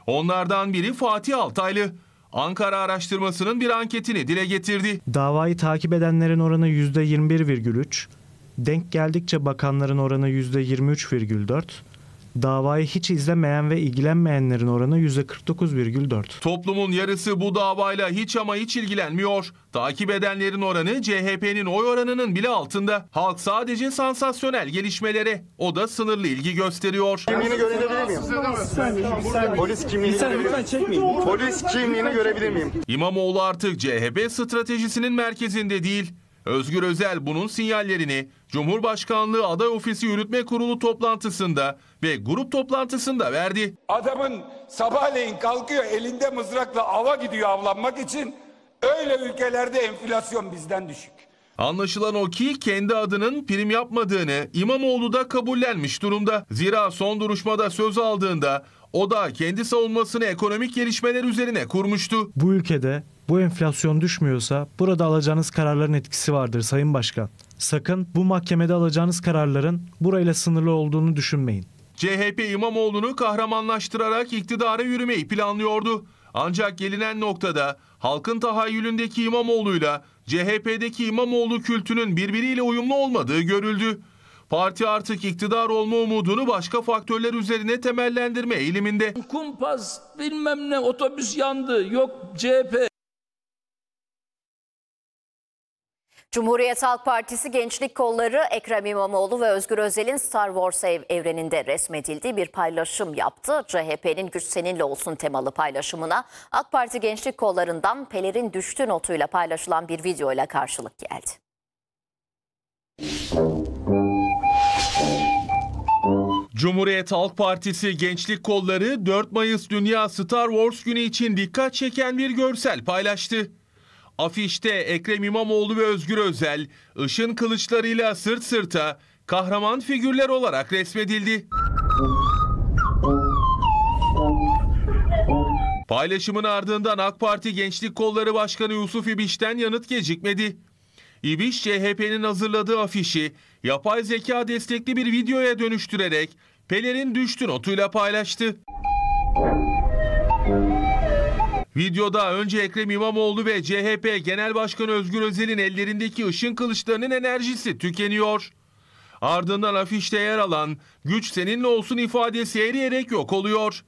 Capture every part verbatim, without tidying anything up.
Onlardan biri Fatih Altaylı. Ankara Araştırması'nın bir anketini dile getirdi. Davayı takip edenlerin oranı yüzde yirmi bir virgül üç, denk geldikçe bakanların oranı yüzde yirmi üç virgül dört, davayı hiç izlemeyen ve ilgilenmeyenlerin oranı yüzde kırk dokuz virgül dört. Toplumun yarısı bu davayla hiç ama hiç ilgilenmiyor. Takip edenlerin oranı C H P'nin oy oranının bile altında. Halk sadece sansasyonel gelişmelere, o da sınırlı ilgi gösteriyor. Kimliğini görebilir miyim? Polis kimliğini görebilir miyim? Polis kimliğini görebilir miyim? İmamoğlu artık C H P stratejisinin merkezinde değil. Özgür Özel bunun sinyallerini Cumhurbaşkanlığı Aday Ofisi Yürütme Kurulu toplantısında ve grup toplantısında verdi. Adamın sabahleyin kalkıyor elinde mızrakla ava gidiyor avlanmak için. Öyle ülkelerde enflasyon bizden düşük. Anlaşılan o ki kendi adının prim yapmadığını İmamoğlu da kabullenmiş durumda. Zira son duruşmada söz aldığında o da kendi savunmasını ekonomik gelişmeler üzerine kurmuştu. Bu ülkede bu enflasyon düşmüyorsa burada alacağınız kararların etkisi vardır Sayın Başkan. Sakın bu mahkemede alacağınız kararların burayla sınırlı olduğunu düşünmeyin. C H P İmamoğlu'nu kahramanlaştırarak iktidara yürümeyi planlıyordu. Ancak gelinen noktada halkın tahayyülündeki İmamoğlu'yla C H P'deki İmamoğlu kültünün birbiriyle uyumlu olmadığı görüldü. Parti artık iktidar olma umudunu başka faktörler üzerine temellendirme eğiliminde. Kumpas bilmem ne otobüs yandı yok C H P. Cumhuriyet Halk Partisi Gençlik Kolları Ekrem İmamoğlu ve Özgür Özel'in Star Wars ev evreninde resmedildiği bir paylaşım yaptı. C H P'nin "Güç Seninle Olsun" temalı paylaşımına AK Parti Gençlik Kolları'ndan pelerin düştü notuyla paylaşılan bir videoyla karşılık geldi. Cumhuriyet Halk Partisi Gençlik Kolları dört Mayıs Dünya Star Wars Günü için dikkat çeken bir görsel paylaştı. Afişte Ekrem İmamoğlu ve Özgür Özel ışın kılıçlarıyla sırt sırta kahraman figürler olarak resmedildi. Paylaşımın ardından AK Parti Gençlik Kolları Başkanı Yusuf İbiş'ten yanıt gecikmedi. İbiş, C H P'nin hazırladığı afişi yapay zeka destekli bir videoya dönüştürerek pelerin düştü notuyla paylaştı. Videoda önce Ekrem İmamoğlu ve C H P Genel Başkanı Özgür Özel'in ellerindeki ışın kılıçlarının enerjisi tükeniyor. Ardından afişte yer alan "Güç Seninle Olsun" ifadesi eriyerek yok oluyor.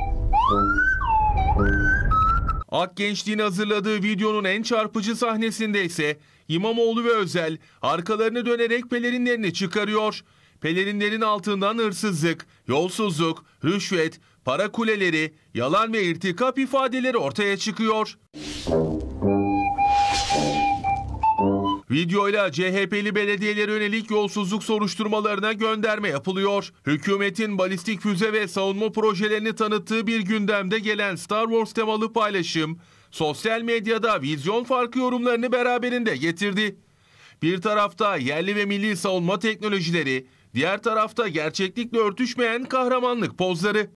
Ak Gençliğin hazırladığı videonun en çarpıcı sahnesinde ise İmamoğlu ve Özel arkalarını dönerek pelerinlerini çıkarıyor. Pelerinlerin altından hırsızlık, yolsuzluk, rüşvet, para kuleleri, yalan ve irtikap ifadeleri ortaya çıkıyor. Videoyla C H P'li belediyelere yönelik yolsuzluk soruşturmalarına gönderme yapılıyor. Hükümetin balistik füze ve savunma projelerini tanıttığı bir gündemde gelen Star Wars temalı paylaşım, sosyal medyada vizyon farkı yorumlarını beraberinde getirdi. Bir tarafta yerli ve milli savunma teknolojileri, diğer tarafta gerçeklikle örtüşmeyen kahramanlık pozları.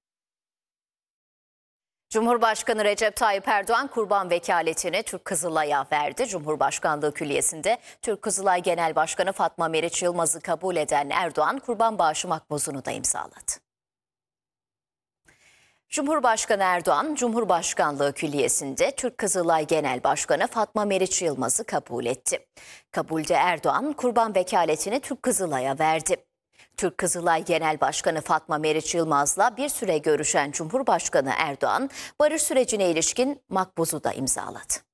Cumhurbaşkanı Recep Tayyip Erdoğan kurban vekaletini Türk Kızılay'a verdi. Cumhurbaşkanlığı Külliyesi'nde Türk Kızılay Genel Başkanı Fatma Meriç Yılmaz'ı kabul eden Erdoğan kurban bağışı makbuzunu da imzaladı. Cumhurbaşkanı Erdoğan, Cumhurbaşkanlığı Külliyesi'nde Türk Kızılay Genel Başkanı Fatma Meriç Yılmaz'ı kabul etti. Kabulde Erdoğan kurban vekaletini Türk Kızılay'a verdi. Türk Kızılay Genel Başkanı Fatma Meriç Yılmaz'la bir süre görüşen Cumhurbaşkanı Erdoğan, barış sürecine ilişkin makbuzu da imzaladı.